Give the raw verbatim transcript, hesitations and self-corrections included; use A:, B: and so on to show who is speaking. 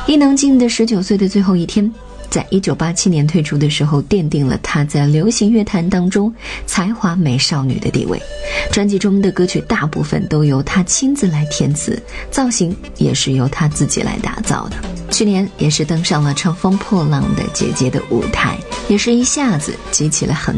A: 伊能静的十九岁的最后一天，在一九八七年推出的时候，奠定了她在流行乐坛当中才华美少女的地位。专辑中的歌曲大部分都由她亲自来填词，造型也是由她自己来打造的。去年也是登上了乘风破浪的姐姐的舞台，也是一下子激起了很